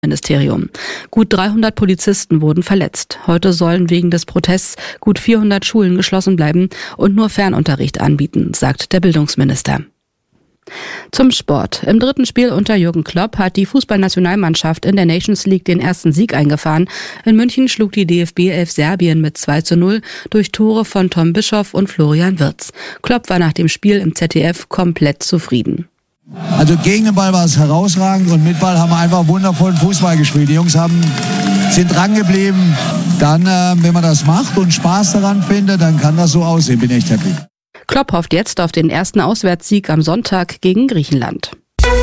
Ministerium. Gut 300 Polizisten wurden verletzt. Heute sollen wegen des Protests gut 400 Schulen geschlossen bleiben und nur Fernunterricht anbieten, sagt der Bildungsminister. Zum Sport. Im dritten Spiel unter Jürgen Klopp hat die Fußballnationalmannschaft in der Nations League den ersten Sieg eingefahren. In München schlug die DFB 11 Serbien mit 2:0 durch Tore von Tom Bischoff und Florian Wirtz. Klopp war nach dem Spiel im ZDF komplett zufrieden. Also gegen den Ball war es herausragend und mit Ball haben wir einfach wundervollen Fußball gespielt. Die Jungs sind dran geblieben. Dann, wenn man das macht und Spaß daran findet, dann kann das so aussehen. Bin echt happy. Klopp hofft jetzt auf den ersten Auswärtssieg am Sonntag gegen Griechenland.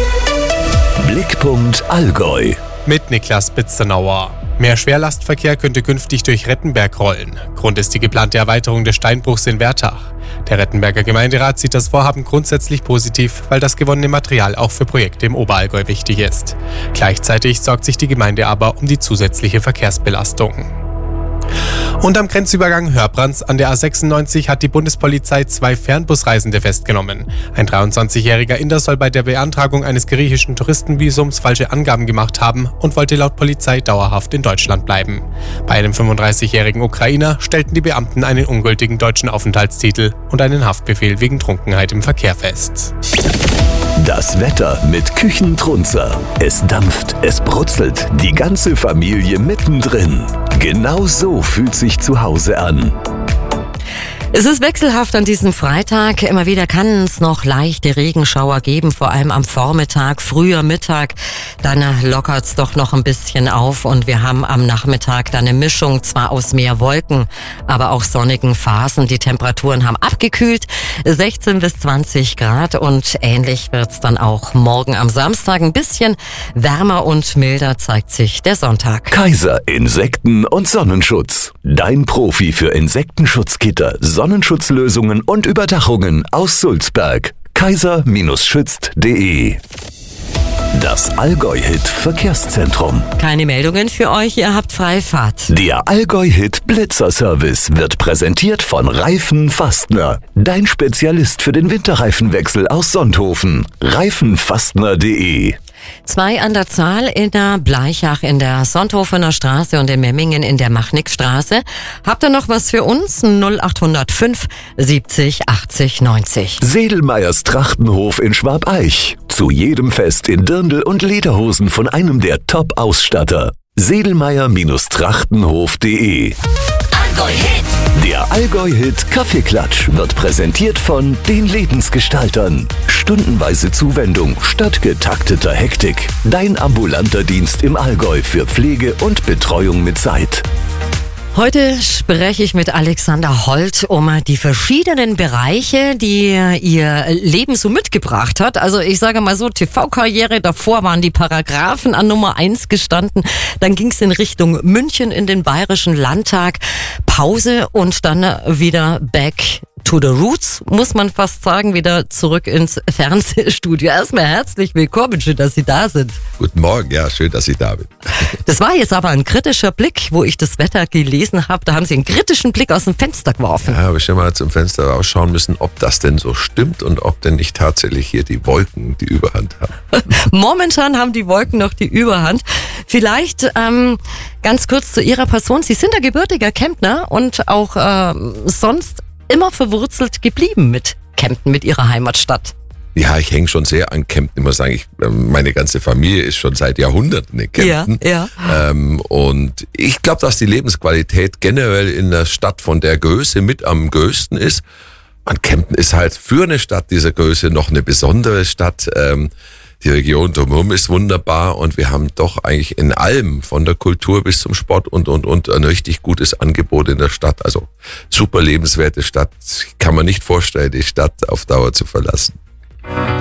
Blickpunkt Allgäu. Mit Niklas Bitzenauer. Mehr Schwerlastverkehr könnte künftig durch Rettenberg rollen. Grund ist die geplante Erweiterung des Steinbruchs in Wertach. Der Rettenberger Gemeinderat sieht das Vorhaben grundsätzlich positiv, weil das gewonnene Material auch für Projekte im Oberallgäu wichtig ist. Gleichzeitig sorgt sich die Gemeinde aber um die zusätzliche Verkehrsbelastung. Und am Grenzübergang Hörbrands an der A96 hat die Bundespolizei 2 Fernbusreisende festgenommen. Ein 23-jähriger Inder soll bei der Beantragung eines griechischen Touristenvisums falsche Angaben gemacht haben und wollte laut Polizei dauerhaft in Deutschland bleiben. Bei einem 35-jährigen Ukrainer stellten die Beamten einen ungültigen deutschen Aufenthaltstitel und einen Haftbefehl wegen Trunkenheit im Verkehr fest. Das Wetter mit Küchentrunzer. Es dampft, es brutzelt, die ganze Familie mittendrin. Genau so fühlt sich zu Hause an. Es ist wechselhaft an diesem Freitag. Immer wieder kann es noch leichte Regenschauer geben, vor allem am Vormittag, früher Mittag. Dann lockert es doch noch ein bisschen auf und wir haben am Nachmittag dann eine Mischung, zwar aus mehr Wolken, aber auch sonnigen Phasen. Die Temperaturen haben abgekühlt, 16 bis 20 Grad und ähnlich wird es dann auch morgen am Samstag. Ein bisschen wärmer und milder zeigt sich der Sonntag. Kaiser Insekten- und Sonnenschutz. Dein Profi für Insektenschutzgitter, Sonnenschutzlösungen und Überdachungen aus Sulzberg. kaiser-schützt.de. Das Allgäu-Hit Verkehrszentrum. Keine Meldungen für euch, ihr habt freie Fahrt. Der Allgäu-Hit Blitzerservice wird präsentiert von Reifen Fastner. Dein Spezialist für den Winterreifenwechsel aus Sonthofen. reifenfastner.de. 2 an der Zahl in der Bleichach in der Sonthofener Straße und in Memmingen in der Machnickstraße. Habt ihr noch was für uns? 0805 70 80 90. Sedelmeyers Trachtenhof in Schwabeich. Zu jedem Fest in Dirndl und Lederhosen von einem der Top-Ausstatter. Sedelmeyer-Trachtenhof.de. Allgäu-Hit. Der Allgäu-Hit Kaffeeklatsch wird präsentiert von den Lebensgestaltern. Stundenweise Zuwendung statt getakteter Hektik. Dein ambulanter Dienst im Allgäu für Pflege und Betreuung mit Zeit. Heute spreche ich mit Alexander Holt um die verschiedenen Bereiche, die ihr Leben so mitgebracht hat. Also ich sage mal so, TV-Karriere, davor waren die Paragraphen an Nummer 1 gestanden. Dann ging es in Richtung München in den Bayerischen Landtag. Pause und dann wieder back to the roots, muss man fast sagen, wieder zurück ins Fernsehstudio. Erstmal herzlich willkommen, schön, dass Sie da sind. Guten Morgen, ja, schön, dass ich da bin. Das war jetzt aber ein kritischer Blick, wo ich das Wetter gelesen habe. Da haben Sie einen kritischen Blick aus dem Fenster geworfen. Ja, habe ich schon mal zum Fenster rausschauen müssen, ob das denn so stimmt und ob denn nicht tatsächlich hier die Wolken die Überhand haben. Momentan haben die Wolken noch die Überhand. Vielleicht ganz kurz zu Ihrer Person. Sie sind ein gebürtiger Kemptner und auch sonst immer verwurzelt geblieben mit Kempten, mit Ihrer Heimatstadt. Ja, ich hänge schon sehr an Kempten. Ich muss sagen, meine ganze Familie ist schon seit Jahrhunderten in Kempten. Ja. Und ich glaube, dass die Lebensqualität generell in der Stadt von der Größe mit am größten ist. Und Kempten ist halt für eine Stadt dieser Größe noch eine besondere Stadt. Die Region drumherum ist wunderbar und wir haben doch eigentlich in allem, von der Kultur bis zum Sport und ein richtig gutes Angebot in der Stadt. Also super lebenswerte Stadt. Kann man nicht vorstellen, die Stadt auf Dauer zu verlassen.